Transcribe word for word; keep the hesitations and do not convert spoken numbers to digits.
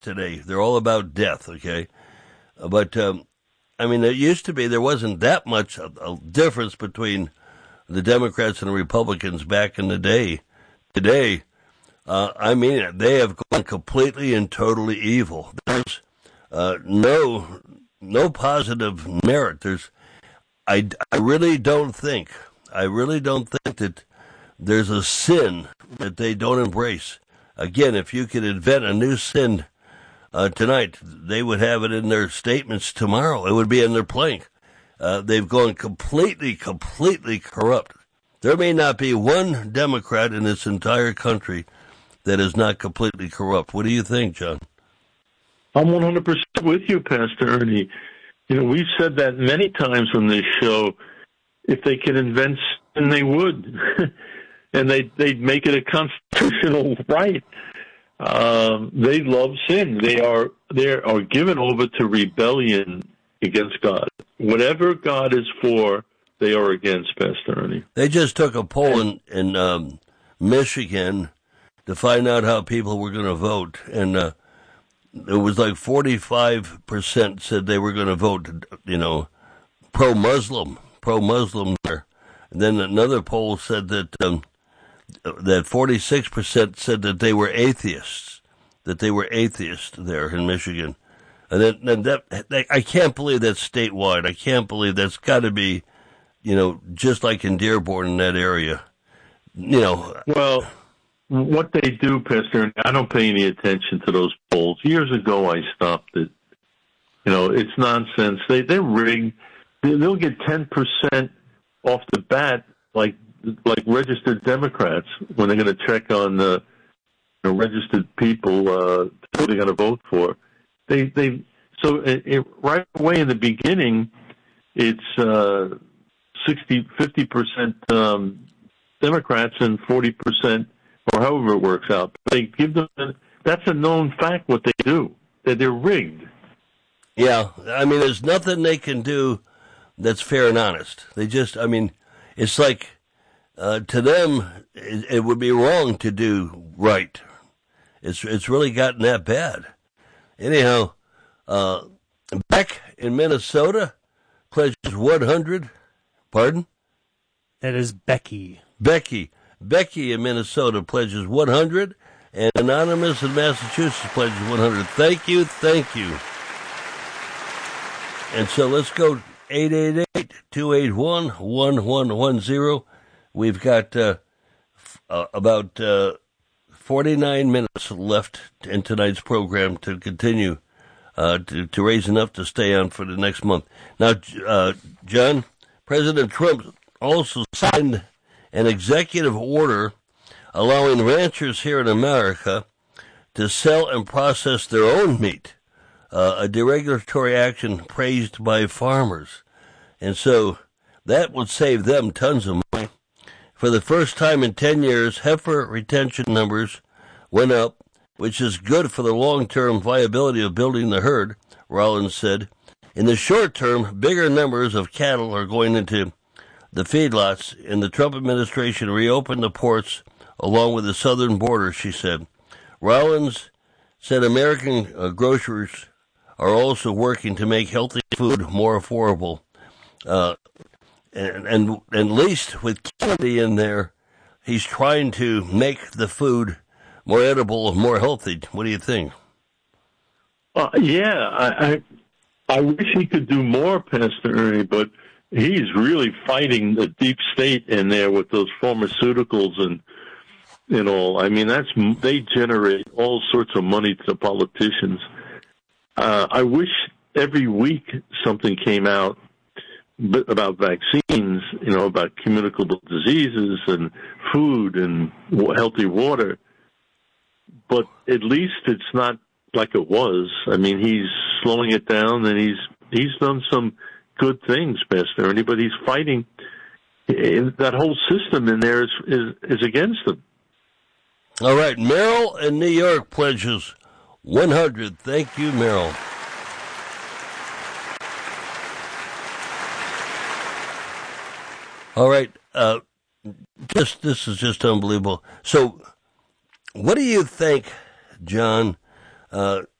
today. They're all about death, okay? But, um, I mean, it used to be there wasn't that much a, a difference between the Democrats and the Republicans back in the day. Today, uh, I mean, they have gone completely and totally evil. There's uh, no no positive merit. There's, I, I really don't think, I really don't think that there's a sin that they don't embrace. Again, if you could invent a new sin uh, tonight, they would have it in their statements tomorrow. It would be in their plank. Uh, they've gone completely, completely corrupt. There may not be one Democrat in this entire country that is not completely corrupt. What do you think, John? I'm one hundred percent with you, Pastor Ernie. You know, we've said that many times on this show. If they could invent sin, they would. And they'd, they'd make it a constitutional right. Um, they love sin. They are they are given over to rebellion against God. Whatever God is for, they are against, Pastor Ernie. They just took a poll in, in um, Michigan to find out how people were going to vote, and uh, it was like forty-five percent said they were going to vote, you know, pro-Muslim, pro-Muslim there. And then another poll said that um, that forty-six percent said that they were atheists, that they were atheists there in Michigan. And then and that, that I can't believe that's statewide. I can't believe that's got to be, you know, just like in Dearborn in that area. You know. Well, what they do, Pastor, I don't pay any attention to those polls. Years ago, I stopped it. You know, it's nonsense. They they're rigged. They'll get ten percent off the bat, like like registered Democrats, when they're going to check on the you know, registered people uh, who they're going to vote for. They they so it, it, right away in the beginning, it's uh, sixty, fifty percent um, Democrats and forty percent, or however it works out. They give them that's a known fact what they do, that they're rigged. Yeah, I mean, there's nothing they can do that's fair and honest. They just, I mean, it's like uh, to them, it, it would be wrong to do right. It's it's really gotten that bad. Anyhow, uh, Beck in Minnesota pledges one hundred. Pardon? That is Becky. Becky. Becky in Minnesota pledges one hundred, and Anonymous in Massachusetts pledges one hundred. Thank you, thank you. And so let's go eight eight eight, two eight one, one one one zero. We've got uh, f- uh, about uh, forty-nine minutes left in tonight's program to continue uh, to, to raise enough to stay on for the next month. Now, uh, John, President Trump also signed an executive order allowing ranchers here in America to sell and process their own meat, uh, a deregulatory action praised by farmers. And so that would save them tons of money. For the first time in ten years, heifer retention numbers went up, which is good for the long-term viability of building the herd, Rollins said. In the short term, bigger numbers of cattle are going into the feedlots, and the Trump administration reopened the ports along with the southern border, she said. Rollins said American uh, grocers are also working to make healthy food more affordable. Uh, and, and at least with Kennedy in there, he's trying to make the food more edible, more healthy. What do you think? Uh, yeah, I, I I wish he could do more, Pastor Ernie, but he's really fighting the deep state in there with those pharmaceuticals and and all. I mean, that's they generate all sorts of money to the politicians. Uh, I wish every week something came out about vaccines, you know, about communicable diseases and food and healthy water. But at least it's not like it was. I mean, he's slowing it down, and he's he's done some good things, Pastor Ernie, but he's fighting. That whole system in there is, is, is against him. All right, Merrill in New York pledges one hundred. Thank you, Merrill. All right, uh, just this is just unbelievable. So, what do you think, John? Uh,